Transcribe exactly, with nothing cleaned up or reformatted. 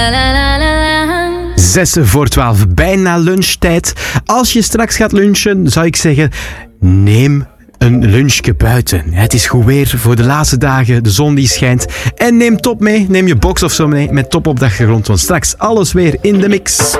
Zes voor twaalf, bijna lunchtijd. Als je straks gaat lunchen, zou ik zeggen, neem een lunchje buiten. Het is goed weer voor de laatste dagen, de zon die schijnt. En neem top mee, neem je box of zo mee met top op de achtergrond, want straks alles weer in de mix.